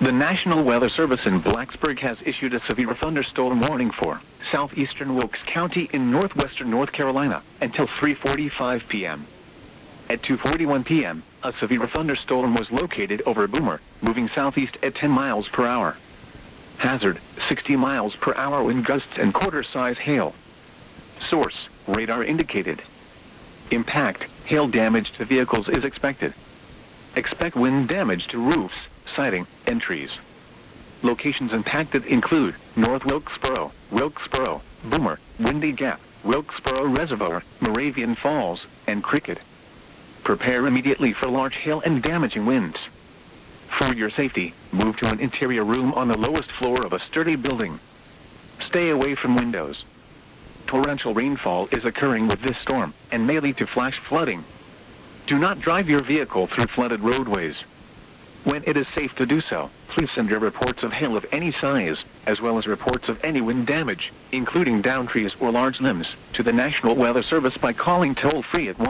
The National Weather Service in Blacksburg has issued a severe thunderstorm warning for southeastern Wilkes County in northwestern North Carolina until 3:45 p.m. At 2:41 p.m., a severe thunderstorm was located over Boomer, moving southeast at 10 miles per hour. Hazard, 60 miles per hour wind gusts and quarter-size hail. Source, radar indicated. Impact, hail damage to vehicles is expected. Expect wind damage to roofs, siding, and trees. Locations impacted include North Wilkesboro, Boomer, Windy Gap, Wilkesboro Reservoir, Moravian Falls, and Cricket. Prepare immediately for large hail and damaging winds. For your safety, move to an interior room on the lowest floor of a sturdy building. Stay away from windows. Torrential rainfall is occurring with this storm and may lead to flash flooding. Do not drive your vehicle through flooded roadways. When it is safe to do so, please send your reports of hail of any size, as well as reports of any wind damage, including downed trees or large limbs, to the National Weather Service by calling toll-free at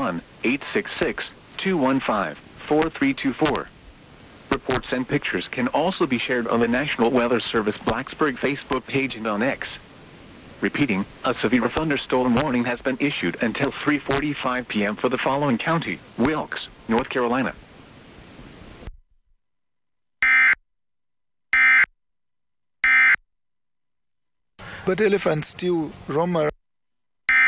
1-866-215-4324. Reports and pictures can also be shared on the National Weather Service Blacksburg Facebook page and on X. Repeating, a severe thunderstorm warning has been issued until 3:45 p.m. for the following county: Wilkes, North Carolina. But elephants still roam around.